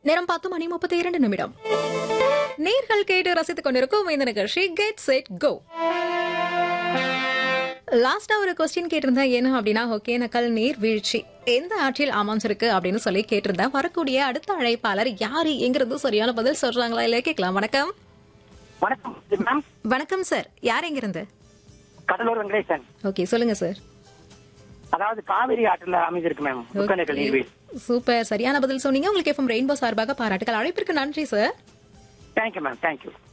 நேரம் 10:32. நேர்கள் கேட்டு ரசித்துக் கொண்டிருக்கும் இந்த நிகழ்ச்சி கெட் செட் கோ. லாஸ்டா ஒரு கொஸ்டின் கேட்டிருந்தேன். என்ன அப்படின்னா, ஒகேனக்கல் நீர்வீழ்ச்சி எந்த ஆற்றில் அமைஞ்சிருக்கு அப்படின்னு சொல்லி கேட்டிருந்தேன். வரக்கூடிய அடுத்த அழைப்பாளர் யாரு எங்கிறது சரியான பதில் சொல்றாங்களா இல்ல கேட்கலாம். வணக்கம். வணக்கம் மேம். வணக்கம் சார். யார் எங்கிருந்து? கடலூர் வெங்கடேசன். ஓகே, சொல்லுங்க சார். அதாவது காவிரி ஆற்றுல அமைஞ்சிருக்கு மேம் ஒகேனக்கல் நீர்வீழ்ச்சி. சூப்பர், சரியான பதில் சொன்னீங்க. உங்களுக்கு எஃப்எம் ரெயின்போ சார்பாக பாராட்டுகள். அழைப்பிற்கு நன்றி சார். Thank you ma'am, thank you.